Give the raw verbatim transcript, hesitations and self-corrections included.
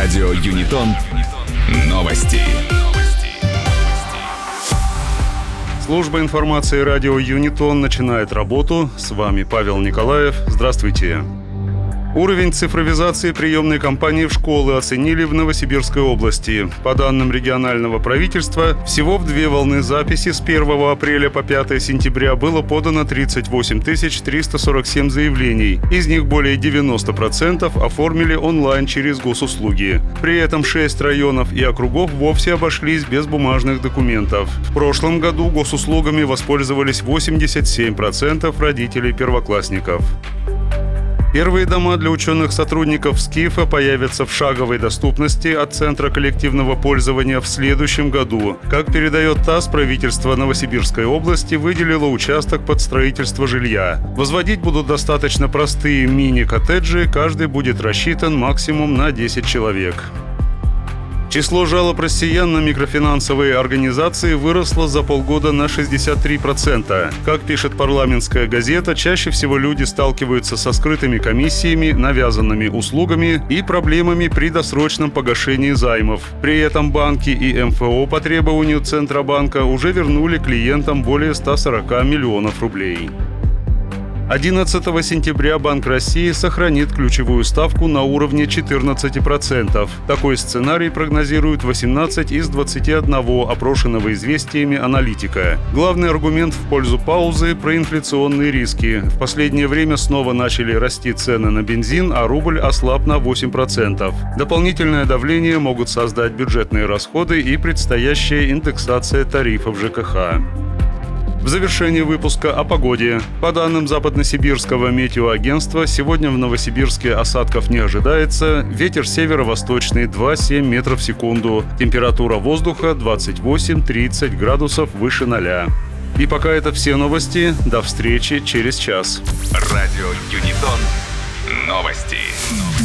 Радио Юнитон. Новости. Служба информации радио Юнитон начинает работу. С вами Павел Николаев. Здравствуйте. Уровень цифровизации приемной кампании в школы оценили в Новосибирской области. По данным регионального правительства, всего в две волны записи с первого апреля по пятое сентября было подано тридцать восемь тысяч триста сорок семь заявлений. Из них более девяносто процентов оформили онлайн через госуслуги. При этом шесть районов и округов вовсе обошлись без бумажных документов. В прошлом году госуслугами воспользовались восемьдесят семь процентов родителей первоклассников. Первые дома для ученых-сотрудников СКИФа появятся в шаговой доступности от Центра коллективного пользования в следующем году. Как передает ТАСС, правительство Новосибирской области выделило участок под строительство жилья. Возводить будут достаточно простые мини-коттеджи, каждый будет рассчитан максимум на десять человек. Число жалоб россиян на микрофинансовые организации выросло за полгода на шестьдесят три процента. Как пишет парламентская газета, чаще всего люди сталкиваются со скрытыми комиссиями, навязанными услугами и проблемами при досрочном погашении займов. При этом банки и эм эф о по требованию Центробанка уже вернули клиентам более ста сорока миллионов рублей. одиннадцатого сентября Банк России сохранит ключевую ставку на уровне четырнадцати процентов. Такой сценарий прогнозирует восемнадцать из двадцати одного опрошенного известиями аналитика. Главный аргумент в пользу паузы – проинфляционные риски. В последнее время снова начали расти цены на бензин, а рубль ослаб на восемь процентов. Дополнительное давление могут создать бюджетные расходы и предстоящая индексация тарифов ЖКХ. В завершении выпуска о погоде. По данным Западносибирского метеоагентства, сегодня в Новосибирске осадков не ожидается. Ветер северо-восточный два целых семь десятых метров в секунду. Температура воздуха двадцать восемь - тридцать градусов выше ноля. И пока это все новости. До встречи через час. Радио Юнитон. Новости.